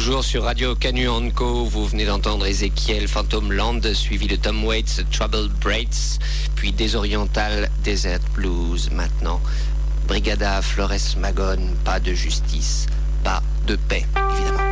toujours sur Radio Canu Co. Vous venez d'entendre Ezekiel, Phantom Land, suivi de Tom Waits, Troubled Braids, puis Desoriental, Desert Blues. Maintenant, Brigada, Flores Magone, pas de justice, pas de paix, évidemment.